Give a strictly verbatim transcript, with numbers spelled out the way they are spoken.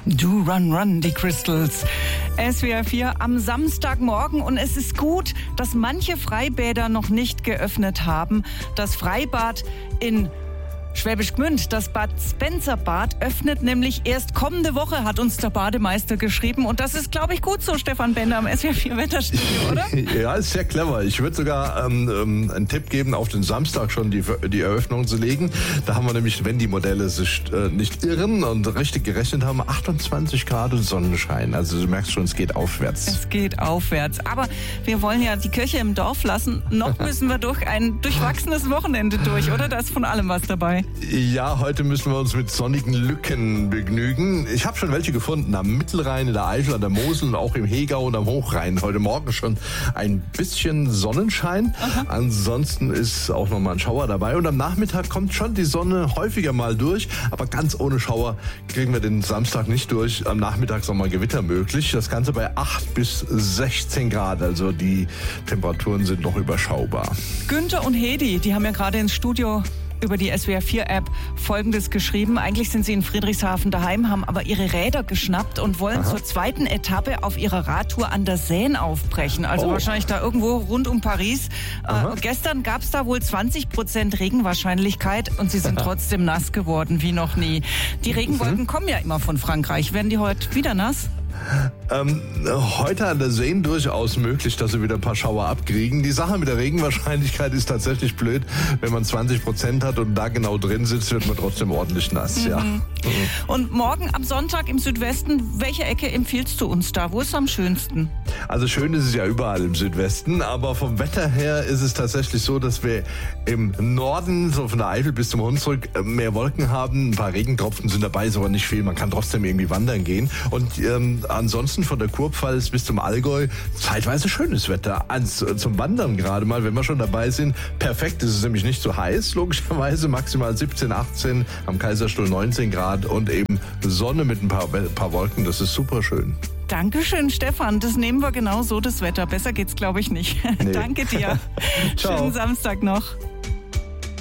Do Run Run, die Crystals. S W R vier am Samstagmorgen und es ist gut, dass manche Freibäder noch nicht geöffnet haben. Das Freibad in Schwäbisch Gmünd, das Bad Spencer Bad, öffnet nämlich erst kommende Woche, hat uns der Bademeister geschrieben. Und das ist, glaube ich, gut so, Stefan Bender am S W R vier Wetterstudio, oder? Ja, ist sehr clever. Ich würde sogar ähm, einen Tipp geben, auf den Samstag schon die, die Eröffnung zu legen. Da haben wir nämlich, wenn die Modelle sich äh, nicht irren und richtig gerechnet haben, achtundzwanzig Grad und Sonnenschein. Also du merkst schon, es geht aufwärts. Es geht aufwärts. Aber wir wollen ja die Kirche im Dorf lassen. Noch müssen wir durch ein durchwachsenes Wochenende durch, oder? Da ist von allem was dabei. Ja, heute müssen wir uns mit sonnigen Lücken begnügen. Ich habe schon welche gefunden am Mittelrhein, in der Eifel, an der Mosel und auch im Hegau und am Hochrhein. Heute Morgen schon ein bisschen Sonnenschein. Aha. Ansonsten ist auch noch mal ein Schauer dabei. Und am Nachmittag kommt schon die Sonne häufiger mal durch. Aber ganz ohne Schauer kriegen wir den Samstag nicht durch. Am Nachmittag ist noch mal Gewitter möglich. Das Ganze bei acht bis sechzehn Grad. Also die Temperaturen sind noch überschaubar. Günther und Hedi, die haben ja gerade ins Studio über die S W R vier App Folgendes geschrieben. Eigentlich sind sie in Friedrichshafen daheim, haben aber ihre Räder geschnappt und wollen Aha. zur zweiten Etappe auf ihrer Radtour an der Seine aufbrechen. Also oh. wahrscheinlich da irgendwo rund um Paris. Äh, gestern gab es da wohl zwanzig Prozent Regenwahrscheinlichkeit und sie sind trotzdem nass geworden, wie noch nie. Die Regenwolken mhm. kommen ja immer von Frankreich. Werden die heute wieder nass? Ähm, heute an der Seine durchaus möglich, dass sie wieder ein paar Schauer abkriegen. Die Sache mit der Regenwahrscheinlichkeit ist tatsächlich blöd. Wenn man zwanzig Prozent hat und da genau drin sitzt, wird man trotzdem ordentlich nass. Mhm. Ja. Mhm. Und morgen am Sonntag im Südwesten, welche Ecke empfiehlst du uns da? Wo ist es am schönsten? Also schön ist es ja überall im Südwesten, aber vom Wetter her ist es tatsächlich so, dass wir im Norden, so von der Eifel bis zum Hunsrück, mehr Wolken haben. Ein paar Regentropfen sind dabei, ist aber nicht viel. Man kann trotzdem irgendwie wandern gehen. Und ähm, ansonsten von der Kurpfalz bis zum Allgäu zeitweise schönes Wetter. Ans, zum Wandern gerade mal, wenn wir schon dabei sind. Perfekt, ist es nämlich nicht so heiß, logischerweise. Maximal siebzehn, achtzehn, am Kaiserstuhl neunzehn Grad und eben Sonne mit ein paar, paar Wolken. Das ist super schön. Dankeschön, Stefan. Das nehmen wir genau so, das Wetter. Besser geht's, glaube ich, nicht. Nee. Danke dir. Schönen Samstag noch.